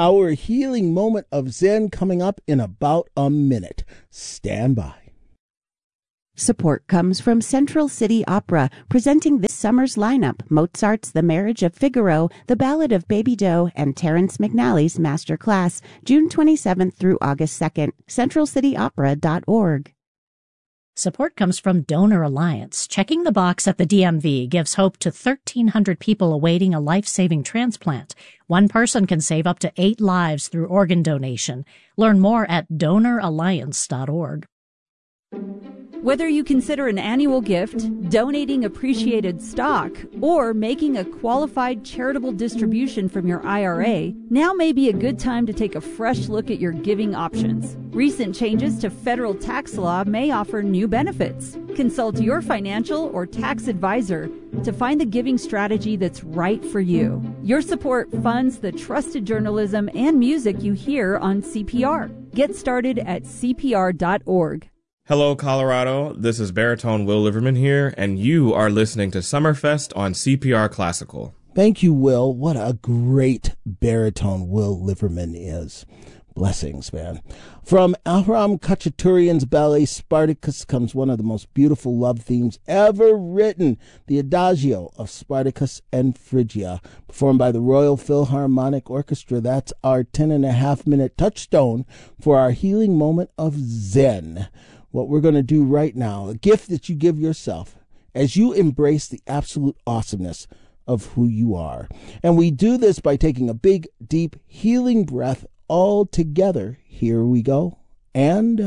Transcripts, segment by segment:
Our healing moment of Zen coming up in about a minute. Stand by. Support comes from Central City Opera, presenting this summer's lineup: Mozart's The Marriage of Figaro, The Ballad of Baby Doe, and Terrence McNally's Master Class, June 27th through August 2nd. CentralCityOpera.org. Support comes from Donor Alliance. Checking the box at the DMV gives hope to 1,300 people awaiting a life-saving transplant. One person can save up to 8 lives through organ donation. Learn more at DonorAlliance.org. Whether you consider an annual gift, donating appreciated stock, or making a qualified charitable distribution from your IRA, now may be a good time to take a fresh look at your giving options. Recent changes to federal tax law may offer new benefits. Consult your financial or tax advisor to find the giving strategy that's right for you. Your support funds the trusted journalism and music you hear on CPR. Get started at CPR.org. Hello, Colorado. This is baritone Will Liverman here, and you are listening to Summerfest on CPR Classical. Thank you, Will. What a great baritone Will Liverman is. Blessings, man. From Aram Khachaturian's ballet Spartacus comes one of the most beautiful love themes ever written, the Adagio of Spartacus and Phrygia, performed by the Royal Philharmonic Orchestra. That's our 10.5-minute touchstone for our healing moment of Zen. What we're going to do right now, a gift that you give yourself as you embrace the absolute awesomeness of who you are. And we do this by taking a big, deep, healing breath all together. Here we go. And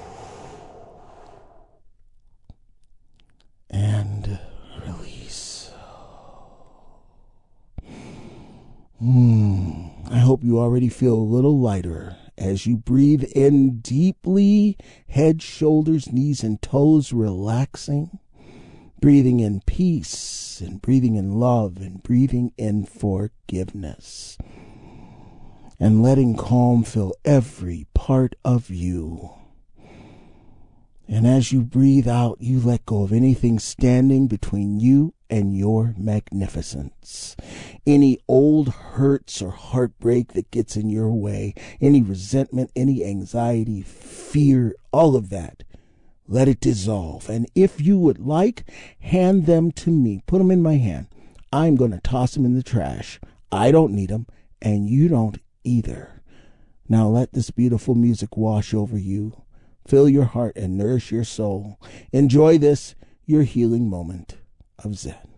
release. I hope you already feel a little lighter as you breathe in deeply, head, shoulders, knees, and toes relaxing, breathing in peace and breathing in love and breathing in forgiveness, and letting calm fill every part of you. And as you breathe out, you let go of anything standing between you and your magnificence. Any old hurts or heartbreak that gets in your way, any resentment, any anxiety, fear, all of that, let it dissolve. And if you would like, hand them to me. Put them in my hand. I'm going to toss them in the trash. I don't need them, and you don't either. Now let this beautiful music wash over you, fill your heart, and nourish your soul. Enjoy this, your healing moment of Zen.